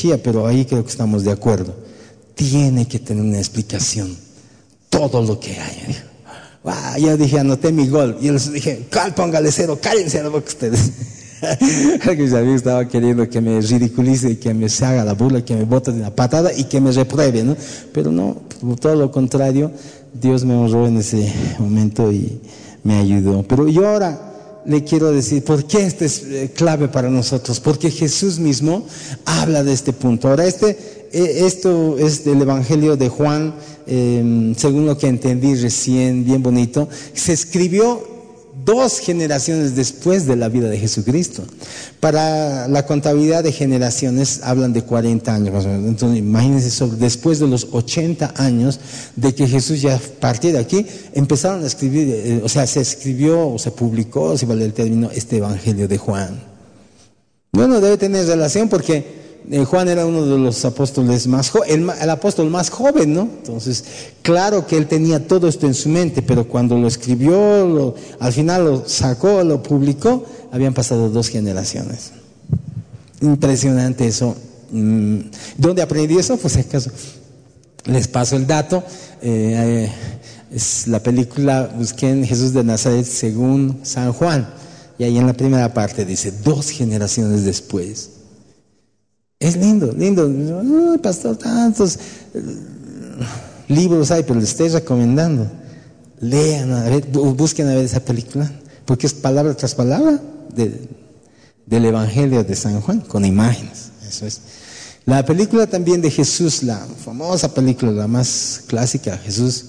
Chía, pero ahí creo que estamos de acuerdo. Tiene que tener una explicación. Todo lo que hay. Yo dije, anoté mi gol. Y yo les dije, póngale 0, cállense a la boca ustedes. Que mis amigos estaban queriendo que me ridiculice y que me se haga la burla, que me bote de una patada y que me repruebe, ¿no? Pero no, todo lo contrario, Dios me honró en ese momento y me ayudó. Pero yo ahora le quiero decir, ¿por qué esto es clave para nosotros? Porque Jesús mismo habla de este punto. Ahora, esto es del Evangelio de Juan, según lo que entendí recién, bien bonito. Se escribió 2 generaciones después de la vida de Jesucristo. Para la contabilidad de generaciones hablan de 40 años más o menos. Entonces imagínense, después de los 80 años de que Jesús ya partió de aquí, empezaron a escribir, se escribió o se publicó, si vale el término, este Evangelio de Juan. Bueno, debe tener relación porque Juan era uno de los apóstoles más jóvenes, el apóstol más joven, ¿no? Entonces, claro que él tenía todo esto en su mente, pero cuando lo escribió, al final lo sacó, lo publicó, habían pasado 2 generaciones. Impresionante eso. ¿Dónde aprendí eso? Pues acaso les paso el dato. Es la película Busquen Jesús de Nazaret según San Juan. Y ahí en la primera parte dice, 2 generaciones después. Es lindo. No, pastor, tantos libros hay, pero les estoy recomendando. Lean, a ver, busquen a ver esa película, porque es palabra tras palabra del Evangelio de San Juan, con imágenes. Eso es. La película también de Jesús, la famosa película, la más clásica, Jesús,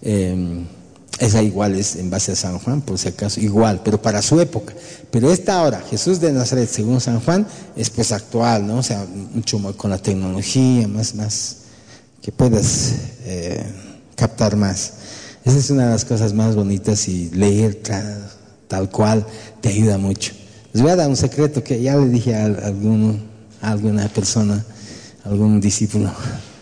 esa igual es en base a San Juan, por si acaso, igual, pero para su época. Pero esta ahora, Jesús de Nazaret, según San Juan, es pues actual, ¿no? O sea, mucho más con la tecnología, más que puedas captar más. Esa es una de las cosas más bonitas, y leer tal cual te ayuda mucho. Les voy a dar un secreto que ya le dije a alguna persona, a algún discípulo.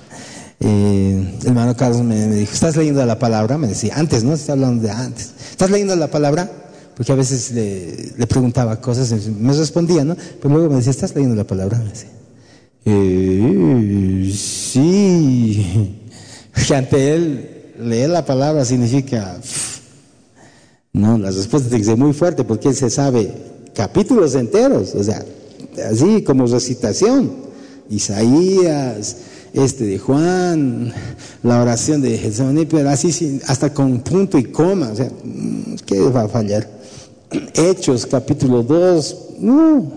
El hermano Carlos me dijo, ¿estás leyendo la palabra? Me decía, antes, ¿no? Está hablando de antes. ¿Estás leyendo la palabra? Porque a veces le preguntaba cosas, me respondía, ¿no? Pero luego me decía, ¿estás leyendo la palabra? Me decía, sí. Que ante él, leer la palabra significa, no, la respuesta tiene que ser muy fuerte, porque él se sabe capítulos enteros, o sea, así como recitación. Isaías, de Juan, la oración de Getsemaní, pero así hasta con punto y coma, o sea, ¿qué va a fallar? Hechos, capítulo 2, no.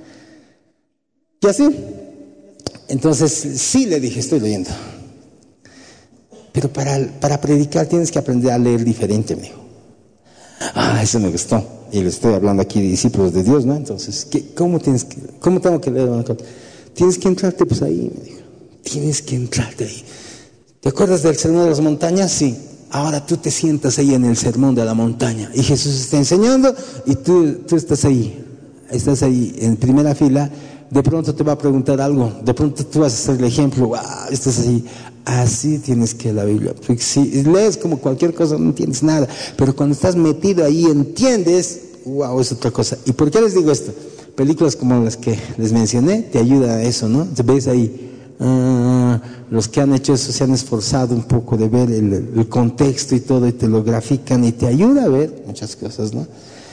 Y así. Entonces, sí le dije, estoy leyendo. Pero para predicar tienes que aprender a leer diferente, me dijo. Eso me gustó. Y le estoy hablando aquí de discípulos de Dios, ¿no? Entonces, ¿cómo tengo que leer? Tienes que entrarte pues ahí, me dijo. Tienes que entrarte ahí. ¿Te acuerdas del sermón de las montañas? Sí. Ahora tú te sientas ahí en el sermón de la montaña y Jesús está enseñando y tú estás ahí en primera fila. De pronto te va a preguntar algo, de pronto tú vas a ser el ejemplo. Estás ahí. Así tienes que la Biblia. Porque si lees como cualquier cosa no entiendes nada, pero cuando estás metido ahí entiendes. Es otra cosa. ¿Y por qué les digo esto? Películas como las que les mencioné te ayuda a eso, ¿no? Te ves ahí. Los que han hecho eso se han esforzado un poco de ver el contexto y todo, y te lo grafican y te ayuda a ver muchas cosas, ¿no?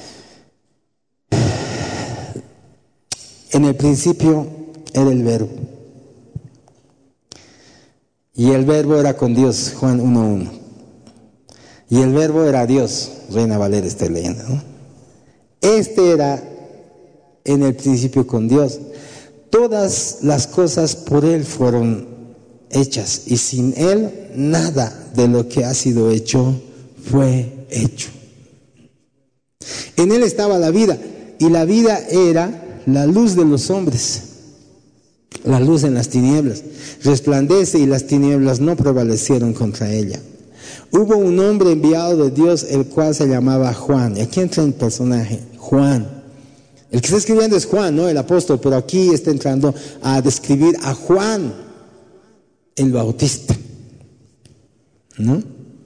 En el principio era el Verbo, y el Verbo era con Dios, Juan 1:1, y el Verbo era Dios. Reina Valera estoy leyendo, ¿no? Era en el principio con Dios. Todas las cosas por Él fueron hechas, y sin Él nada de lo que ha sido hecho fue hecho. En Él estaba la vida, y la vida era la luz de los hombres. La luz en las tinieblas resplandece, y las tinieblas no prevalecieron contra ella. Hubo un hombre enviado de Dios, el cual se llamaba Juan. Y aquí entra el personaje, Juan. El que está escribiendo es Juan, ¿no? El apóstol, pero aquí está entrando a describir a Juan el Bautista, ¿no?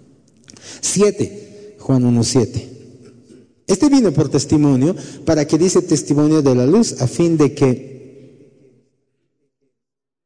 7, Juan 1:7. Vino por testimonio, para que dice testimonio de la luz, a fin de que